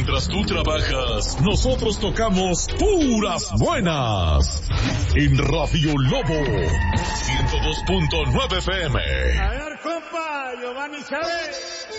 Mientras tú trabajas, nosotros tocamos puras buenas. En Radio Lobo 102.9 FM. A ver, compa, Giovanni Chávez.